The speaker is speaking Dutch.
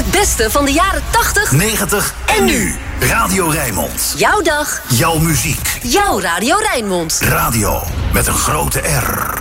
Het beste van de jaren 80, 90 en nu. Radio Rijnmond. Jouw dag. Jouw muziek. Jouw Radio Rijnmond. Radio met een grote R.